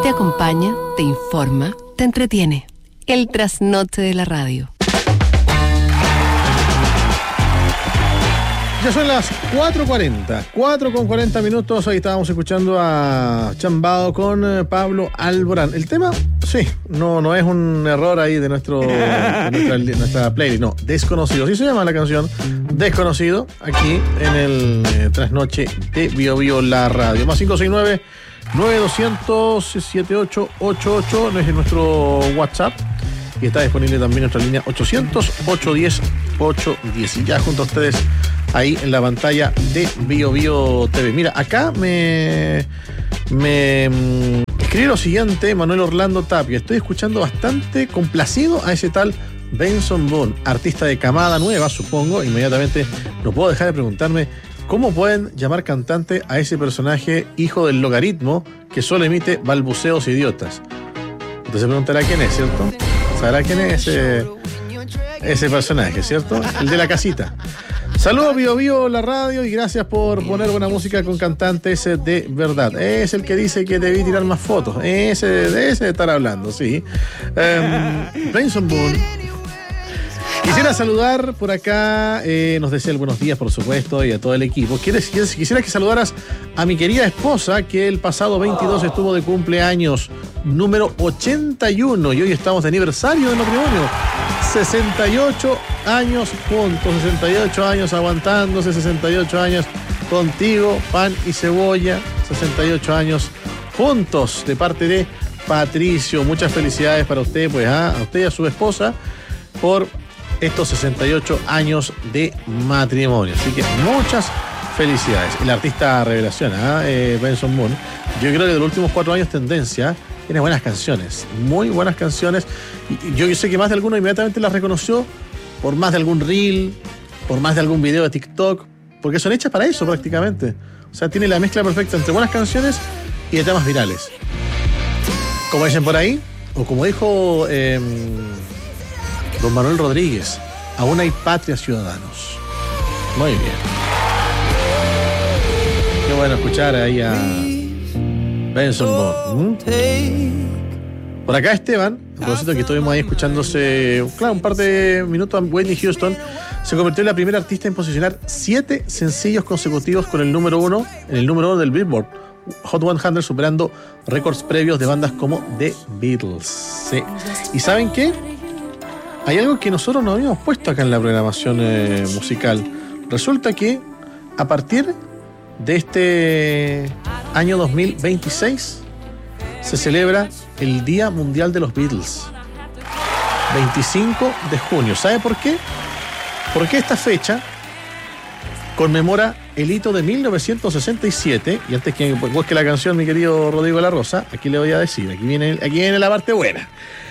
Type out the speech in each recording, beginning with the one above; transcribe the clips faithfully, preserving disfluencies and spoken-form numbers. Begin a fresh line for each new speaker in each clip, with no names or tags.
Te acompaña, te informa, te entretiene. El trasnoche de la radio.
Ya son las cuatro cuarenta, cuatro con cuarenta minutos. Ahí estábamos escuchando a Chambao con eh, Pablo Alborán. El tema, sí, no, no es un error ahí de, nuestro, de nuestra, nuestra playlist, no, Desconocido. Sí se llama la canción, Desconocido, aquí en el eh, trasnoche de Bio Bio La Radio. Más cinco seis nueve, nueve dos cero cero, siete ocho ocho ocho, no es nuestro WhatsApp. Y está disponible también nuestra línea ochocientos, ochocientos diez, ochocientos diez. Y ya junto a ustedes ahí en la pantalla de Bio Bio T V. Mira, acá me, me mm, escribe lo siguiente, Manuel Orlando Tapia. Estoy escuchando bastante complacido a ese tal Benson Boone, artista de camada nueva, supongo. Inmediatamente no puedo dejar de preguntarme cómo pueden llamar cantante a ese personaje hijo del logaritmo que solo emite balbuceos idiotas. Entonces se preguntará quién es, ¿cierto? ¿Sabrá quién es ese, ese personaje, cierto? El de la casita. Saludos Bio Bio La Radio y gracias por poner buena música con cantantes de verdad. Es el que dice que debí tirar más fotos. Ese, de ese de estar hablando, sí. Um, Benson Boone. Quisiera saludar por acá, eh, nos desea el buenos días, por supuesto, y a todo el equipo. ¿Quieres, quieres, quisiera que saludaras a mi querida esposa, que el pasado veintidós estuvo de cumpleaños, número ochenta y uno, y hoy estamos de aniversario de matrimonio. sesenta y ocho años juntos, sesenta y ocho años aguantándose, sesenta y ocho años contigo, pan y cebolla, sesenta y ocho años juntos, de parte de Patricio. Muchas felicidades para usted, pues, ¿ah? A usted y a su esposa, por estos sesenta y ocho años de matrimonio. Así que muchas felicidades. El artista revelación, ¿eh? Eh, Benson Boone. Yo creo que de los últimos cuatro años tendencia, tiene buenas canciones, muy buenas canciones. Y yo sé que más de alguno inmediatamente las reconoció por más de algún reel, por más de algún video de TikTok, porque son hechas para eso prácticamente. O sea, tiene la mezcla perfecta entre buenas canciones y de temas virales. Como dicen por ahí, o como dijo eh, don Manuel Rodríguez, aún hay patria, ciudadanos. Muy bien. Qué bueno escuchar ahí a Benson Boone. ¿Mm? Por acá Esteban, a propósito que estuvimos ahí escuchándose, claro, un par de minutos a Whitney Houston, se convirtió en la primera artista en posicionar siete sencillos consecutivos con el número uno, en el número uno del Billboard Hot cien, superando récords previos de bandas como The Beatles. Sí. ¿Y saben qué? Hay algo que nosotros no habíamos puesto acá en la programación eh, musical. Resulta que a partir de este año dos mil veintiséis se celebra el Día Mundial de los Beatles. veinticinco de junio. ¿Sabe por qué? Porque esta fecha conmemora el hito de mil novecientos sesenta y siete. Y antes que busque la canción, mi querido Rodrigo La Rosa, aquí le voy a decir, aquí viene, aquí viene la parte buena.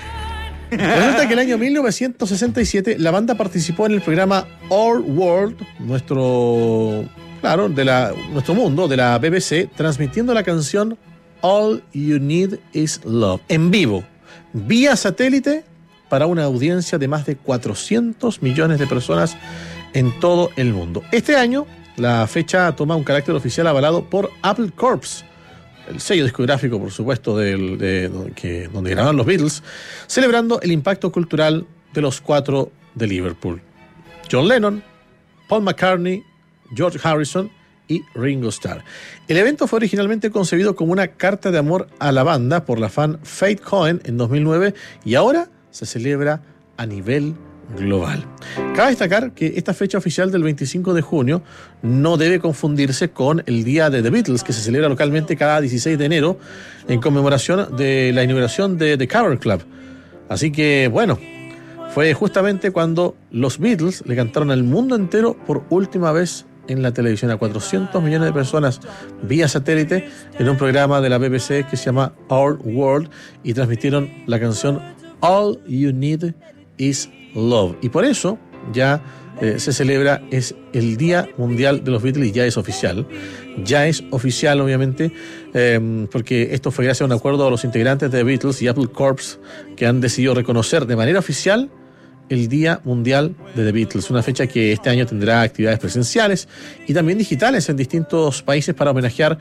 Resulta que el año mil novecientos sesenta y siete la banda participó en el programa Our World, nuestro, claro, de la, nuestro mundo, de la B B C, transmitiendo la canción All You Need Is Love en vivo, vía satélite, para una audiencia de más de cuatrocientos millones de personas en todo el mundo. Este año la fecha toma un carácter oficial avalado por Apple Corps, el sello discográfico, por supuesto, del, de, de, que, donde grababan los Beatles, celebrando el impacto cultural de los cuatro de Liverpool: John Lennon, Paul McCartney, George Harrison y Ringo Starr. El evento fue originalmente concebido como una carta de amor a la banda por la fan Faith Cohen en dos mil nueve y ahora se celebra a nivel global. Cabe destacar que esta fecha oficial del veinticinco de junio no debe confundirse con el Día de The Beatles, que se celebra localmente cada dieciséis de enero en conmemoración de la inauguración de The Cavern Club. Así que, bueno, fue justamente cuando los Beatles le cantaron al mundo entero por última vez en la televisión, a cuatrocientos millones de personas vía satélite, en un programa de la B B C que se llama Our World, y transmitieron la canción All You Need Is Love. Y por eso ya eh, se celebra, es el Día Mundial de los Beatles, y ya es oficial. Ya es oficial, obviamente, eh, porque esto fue gracias a un acuerdo de los integrantes de The Beatles y Apple Corps, que han decidido reconocer de manera oficial el Día Mundial de The Beatles, una fecha que este año tendrá actividades presenciales y también digitales en distintos países para homenajear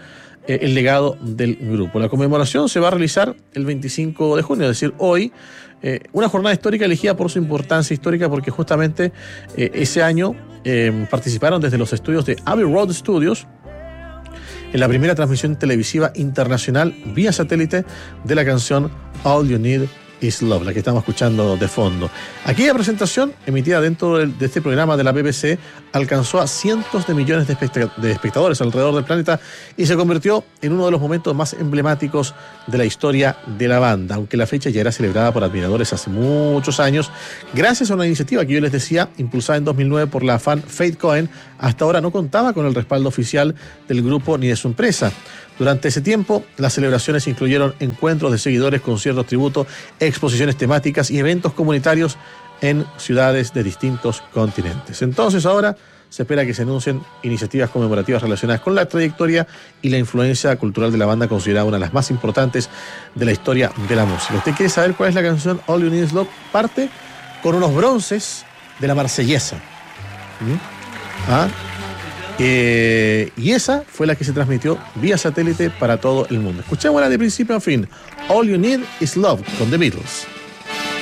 eh, el legado del grupo. La conmemoración se va a realizar el veinticinco de junio, es decir, hoy, eh, una jornada histórica elegida por su importancia histórica porque justamente eh, ese año eh, participaron desde los estudios de Abbey Road Studios en la primera transmisión televisiva internacional vía satélite de la canción All You Need Is Love, la que estamos escuchando de fondo. Aquella presentación, emitida dentro de este programa de la B B C, alcanzó a cientos de millones de, espect- de espectadores alrededor del planeta y se convirtió en uno de los momentos más emblemáticos de la historia de la banda, aunque la fecha ya era celebrada por admiradores hace muchos años. Gracias a una iniciativa que yo les decía, impulsada en dos mil nueve por la fan Faith Cohen, hasta ahora no contaba con el respaldo oficial del grupo ni de su empresa. Durante ese tiempo, las celebraciones incluyeron encuentros de seguidores, conciertos tributo, exposiciones temáticas y eventos comunitarios en ciudades de distintos continentes. Entonces ahora se espera que se anuncien iniciativas conmemorativas relacionadas con la trayectoria y la influencia cultural de la banda, considerada una de las más importantes de la historia de la música. ¿Usted quiere saber cuál es la canción All You Need Is Love? Parte con unos bronces de la Marsellesa. ¿Mm? ¿Ah? Eh, y esa fue la que se transmitió vía satélite para todo el mundo. Escuchémosla de principio a fin. All You Need Is Love con The Beatles.